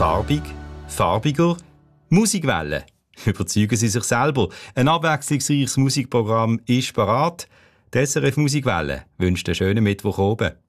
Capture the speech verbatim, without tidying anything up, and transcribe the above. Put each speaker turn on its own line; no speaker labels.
Farbig, farbiger, Musikwelle. Überzeugen Sie sich selber. Ein abwechslungsreiches Musikprogramm ist parat. Die S R F Musikwelle wünscht einen schönen Mittwoch oben.